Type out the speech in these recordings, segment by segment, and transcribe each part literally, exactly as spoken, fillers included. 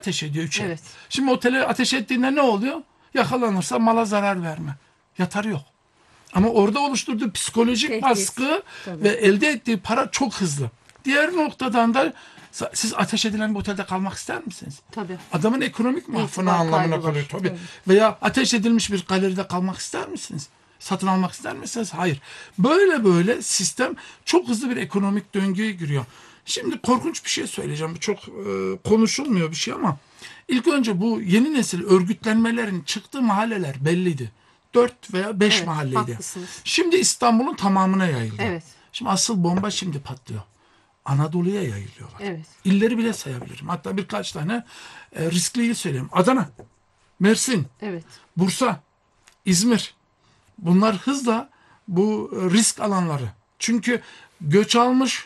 ateş ediyor üç ay. Evet. Şimdi otele ateş ettiğinde ne oluyor? Yakalanırsa mala zarar verme. Yatarı yok. Ama orada oluşturduğu psikolojik Tehdit. baskı Tabii. ve elde ettiği para çok hızlı. Diğer noktadan da siz ateş edilen bir otelde kalmak ister misiniz? Tabii. Adamın ekonomik mahfına İtibar anlamına kaybı kalıyor var. tabii. Tabii. Veya ateş edilmiş bir galeride kalmak ister misiniz? Satın almak ister misiniz? Hayır. Böyle böyle sistem çok hızlı bir ekonomik döngüye giriyor. Şimdi korkunç bir şey söyleyeceğim. Bu çok e, konuşulmuyor bir şey ama ilk önce bu yeni nesil örgütlenmelerin çıktığı mahalleler belliydi. Dört veya beş Evet, mahalleydi. haklısınız. Şimdi İstanbul'un tamamına yayıldı. Evet. Şimdi asıl bomba şimdi patlıyor. Anadolu'ya yayılıyorlar. Evet. İlleri bile sayabilirim. Hatta birkaç tane e, riskli il söyleyeyim. Adana, Mersin, Evet. Bursa, İzmir. Bunlar hızla bu e, risk alanları. Çünkü göç almış,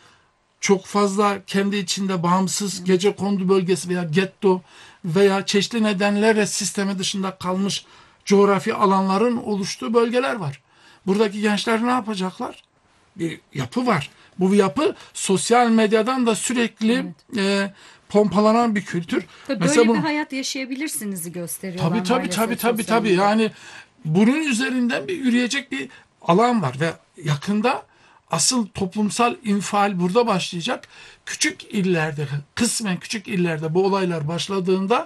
çok fazla kendi içinde bağımsız gecekondu bölgesi veya getto veya çeşitli nedenlerle sistemi dışında kalmış coğrafi alanların oluştuğu bölgeler var. Buradaki gençler ne yapacaklar? Bir yapı var. Bu yapı sosyal medyadan da sürekli e, pompalanan bir kültür. Tabii Mesela böyle bunu- bir hayat yaşayabilirsinizi gösteriyorlar Tabii tabii maalesef tabii tabii sosyal tabii. medya. Yani bunun üzerinden bir yürüyecek bir alan var ve yakında asıl toplumsal infial burada başlayacak. Küçük illerde, kısmen küçük illerde bu olaylar başladığında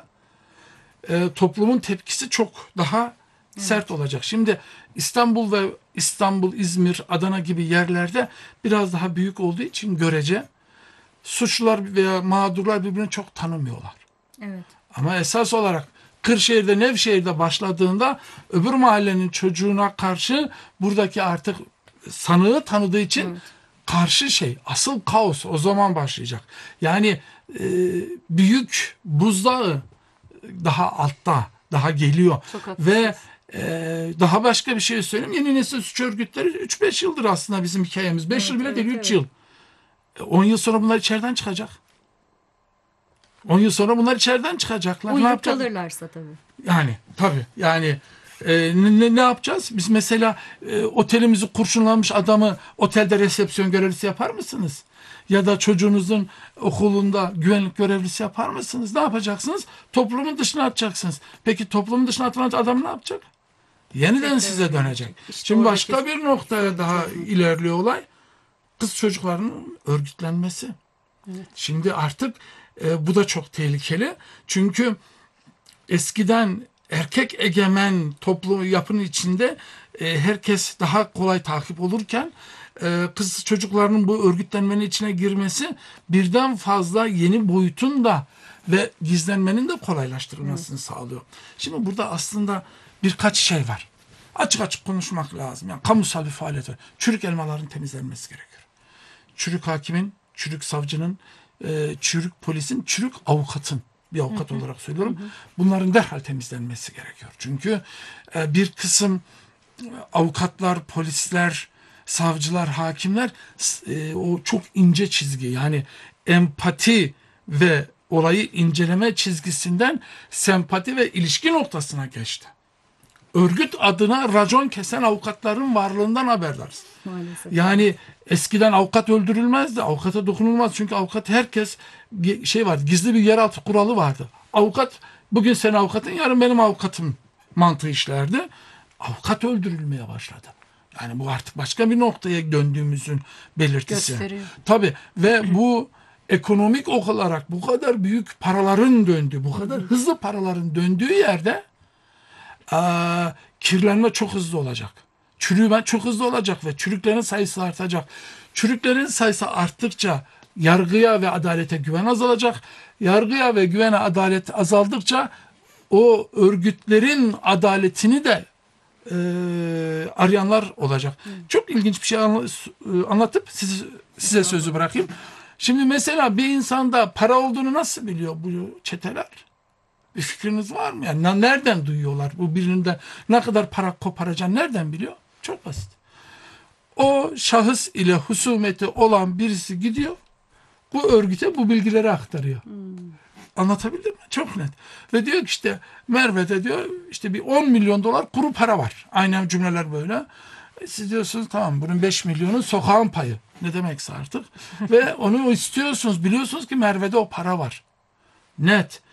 e, toplumun tepkisi çok daha sert olacak. Şimdi İstanbul ve İstanbul, İzmir, Adana gibi yerlerde biraz daha büyük olduğu için görece suçlular veya mağdurlar birbirini çok tanımıyorlar. Evet. Ama esas olarak Kırşehir'de, Nevşehir'de başladığında öbür mahallenin çocuğuna karşı buradaki artık sanığı tanıdığı için Evet. karşı şey, asıl kaos o zaman başlayacak. Yani e, büyük buzdağı daha altta, daha geliyor. Çok haklısınız. Ve e, daha başka bir şey söyleyeyim. Yeni nesil suç örgütleri üç beş yıldır aslında bizim hikayemiz. beş Evet, yıl bile evet, değil, üç evet. yıl. E, on yıl sonra bunlar içeriden çıkacak. on yıl sonra bunlar içeriden çıkacaklar. Ne Uyuyup yapacak? kalırlarsa tabii. Yani tabii yani e, ne, ne yapacağız? Biz mesela e, otelimizi kurşunlamış adamı otelde resepsiyon görevlisi yapar mısınız? Ya da çocuğunuzun okulunda güvenlik görevlisi yapar mısınız? Ne yapacaksınız? Toplumun dışına atacaksınız. Peki toplumun dışına atılan adam ne yapacak? Yeniden Tekrar size öyle dönecek. İşte Şimdi oradaki başka bir noktaya daha ilerliyor olay. Kız çocuklarının örgütlenmesi. Şimdi artık e, bu da çok tehlikeli. Çünkü eskiden erkek egemen toplum yapının içinde e, herkes daha kolay takip olurken e, kız çocuklarının bu örgütlenmenin içine girmesi birden fazla yeni boyutun da ve gizlenmenin de kolaylaştırılmasını sağlıyor. Şimdi burada aslında birkaç şey var. Açık açık konuşmak lazım. Yani kamusal bir faaliyet var. Çürük elmaların temizlenmesi gerekiyor. Çürük hakimin, çürük savcının, e, çürük polisin, çürük avukatın, bir avukat olarak söylüyorum. Bunların derhal temizlenmesi gerekiyor. Çünkü e, bir kısım e, avukatlar, polisler, savcılar, hakimler e, o çok ince çizgi, yani empati ve olayı inceleme çizgisinden sempati ve ilişki noktasına geçti. Örgüt adına racon kesen avukatların varlığından haberdarız. Maalesef. Yani eskiden avukat öldürülmezdi. Avukata dokunulmaz. Çünkü avukat herkes şey vardı. Gizli bir yeraltı kuralı vardı. Avukat bugün senin avukatın, yarın benim avukatım mantığı işlerdi. Avukat öldürülmeye başladı. Yani bu artık başka bir noktaya döndüğümüzün belirtisi. Gösteriyor. Tabii ve bu ekonomik olarak bu kadar büyük paraların döndüğü, bu kadar hızlı paraların döndüğü yerde Aa, kirlenme çok hızlı olacak. Çürüme çok hızlı olacak ve çürüklerin sayısı artacak. Çürüklerin sayısı arttıkça yargıya ve adalete güven azalacak. Yargıya ve güvene adalet azaldıkça o örgütlerin adaletini de e, arayanlar olacak. Çok ilginç bir şey anlatıp size, size sözü bırakayım. Şimdi mesela bir insanda para olduğunu nasıl biliyor bu çeteler? Bir fikriniz var mı? Yani nereden duyuyorlar? Bu birinde ne kadar para koparacağını nereden biliyor? Çok basit. O şahıs ile husumeti olan birisi gidiyor. Bu örgüte bu bilgileri aktarıyor. Hmm. Anlatabildim mi? Çok net. Ve diyor ki işte Merve'de diyor işte bir on milyon dolar kuru para var. Aynen cümleler böyle. E siz diyorsunuz tamam bunun beş milyonu sokağın payı. Ne demekse artık. Ve onu istiyorsunuz. Biliyorsunuz ki Merve'de o para var. Net.